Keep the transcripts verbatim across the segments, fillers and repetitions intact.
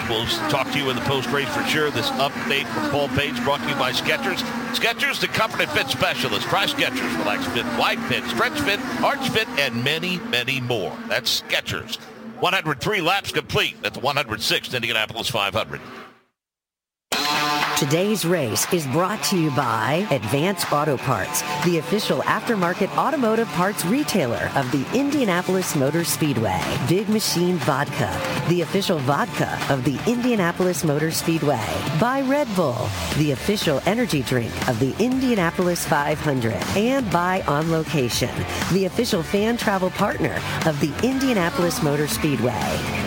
We'll talk to you in the post-race for sure. This update from Paul Page brought to you by Skechers. Skechers, the comfort and fit specialist. Try Skechers. Relax fit, wide fit, stretch fit, arch fit, and many, many more. That's Skechers. one hundred three laps complete at the one hundred sixth Indianapolis five hundred. Today's race is brought to you by Advance Auto Parts, the official aftermarket automotive parts retailer of the Indianapolis Motor Speedway. Big Machine Vodka, the official vodka of the Indianapolis Motor Speedway. By Red Bull, the official energy drink of the Indianapolis five hundred. And by On Location, the official fan travel partner of the Indianapolis Motor Speedway.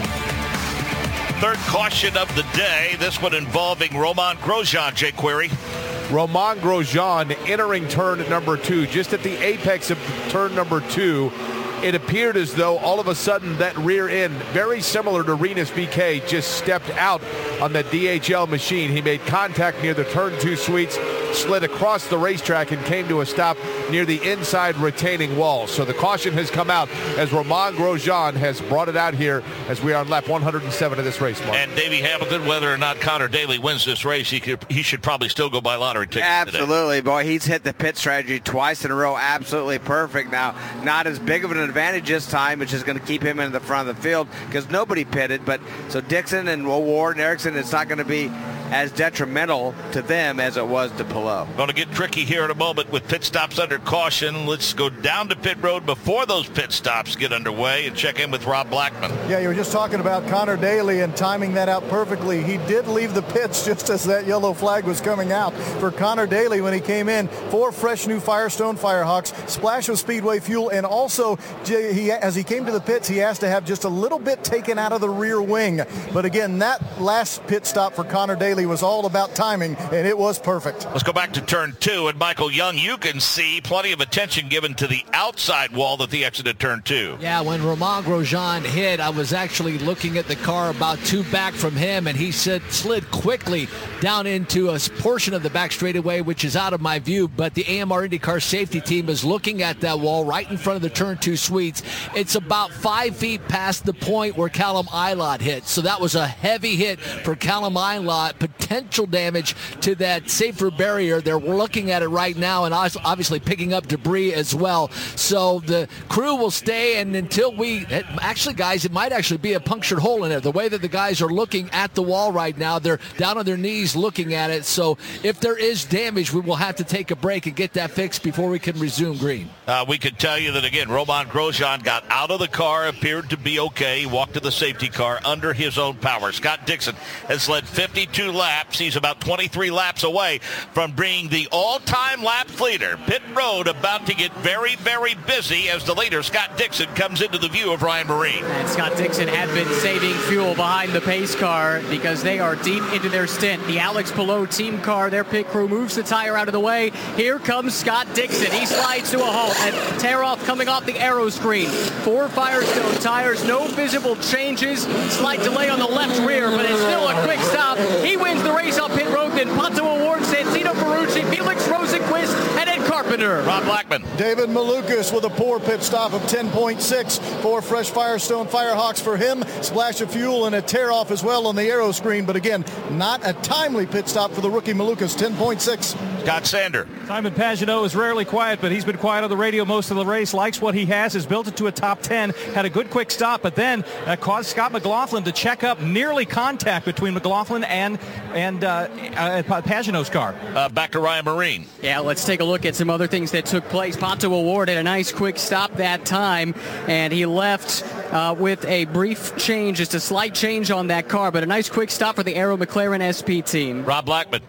Third caution of the day, this one involving Romain Grosjean, Jay Query. Romain Grosjean entering turn number two, just at the apex of turn number two. It appeared as though all of a sudden that rear end, very similar to Rinus V K, just stepped out on the D H L machine. He made contact near the turn two sweeps, slid across the racetrack, and came to a stop near the inside retaining wall. So the caution has come out as Romain Grosjean has brought it out here as we are on lap one hundred seven of this race, Mark. And Davey Hamilton, whether or not Connor Daly wins this race, he could, he should probably still go buy lottery tickets Absolutely, today. Boy. He's hit the pit strategy twice in a row. Absolutely perfect. Now, not as big of an advantage this time, which is going to keep him in the front of the field because nobody pitted. But so Dixon and Ward and Erickson, it's not going to be as detrimental to them as it was to Palou. Going to get tricky here in a moment with pit stops under caution. Let's go down to pit road before those pit stops get underway and check in with Rob Blackman. Yeah, you were just talking about Connor Daly and timing that out perfectly. He did leave the pits just as that yellow flag was coming out. For Connor Daly, when he came in, four fresh new Firestone Firehawks, splash of Speedway fuel, and also he, as he came to the pits, he asked to have just a little bit taken out of the rear wing. But again, that last pit stop for Connor Daly was all about timing, and it was perfect. Let's go back to turn two, and Michael Young, you can see plenty of attention given to the outside wall that the exit at turn two. Yeah, when Romain Grosjean hit, I was actually looking at the car about two back from him, and he said slid quickly down into a portion of the back straightaway, which is out of my view, but the A M R IndyCar safety team is looking at that wall right in front of the turn two suites. It's about five feet past the point where Callum Ilott hit, so that was a heavy hit for Callum Ilott, potential damage to that safer barrier. They're looking at it right now and obviously picking up debris as well. So the crew will stay, and until we actually, guys, it might actually be a punctured hole in it. The way that the guys are looking at the wall right now, they're down on their knees looking at it. So if there is damage, we will have to take a break and get that fixed before we can resume green. Uh, we could tell you that, again, Romain Grosjean got out of the car, appeared to be okay. He walked to the safety car under his own power. Scott Dixon has led fifty-two laps. He's about twenty-three laps away from being the all-time lap leader. Pit road about to get very, very busy as the leader, Scott Dixon, comes into the view of Ryan Marine. And Scott Dixon had been saving fuel behind the pace car because they are deep into their stint. The Alex Palou team car, their pit crew moves the tire out of the way. Here comes Scott Dixon. He slides to a halt and tear off coming off the aero screen. Four Firestone tires, no visible changes. Slight delay on the left rear, but it's still a quick stop. He wins the race on pit road, then Pato O'Ward, Santino Ferrucci, Felix Rosenquist, and Ed Carpenter. Rob Blackman. David Malukas with a poor pit stop of ten point six. Four fresh Firestone Firehawks for him. Splash of fuel and a tear off as well on the aero screen, but again, not a timely pit stop for the rookie Malukas, ten point six. Scott Sander. Simon Pagenaud is rarely quiet, but he's been quiet on the radio most of the race. Likes what he has, has built it to a top ten, had a good quick stop, but then uh, caused Scott McLaughlin to check up, nearly contact between McLaughlin and and uh, uh, Pagenaud's car. Uh, back to Ryan Marine. Yeah, let's take a look at some other things that took place. Pato O'Ward had a nice quick stop that time, and he left uh, with a brief change, just a slight change on that car, but a nice quick stop for the Aero McLaren S P team. Rob Blackman.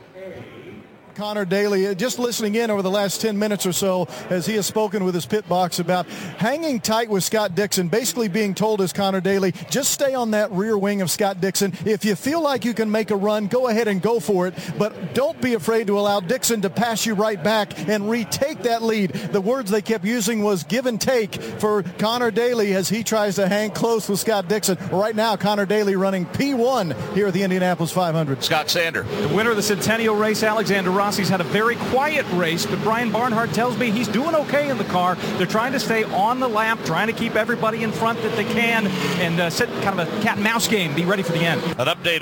Connor Daly, just listening in over the last ten minutes or so as he has spoken with his pit box about hanging tight with Scott Dixon, basically being told as Connor Daly, just stay on that rear wing of Scott Dixon. If you feel like you can make a run, go ahead and go for it, but don't be afraid to allow Dixon to pass you right back and retake that lead. The words they kept using was give and take for Connor Daly as he tries to hang close with Scott Dixon. Right now, Connor Daly running P one here at the Indianapolis five hundred. Scott Sander. The winner of the Centennial race, Alexander Rossi's had a very quiet race, but Brian Barnhart tells me he's doing okay in the car. They're trying to stay on the lap, trying to keep everybody in front that they can, and uh, set kind of a cat and mouse game, be ready for the end. An update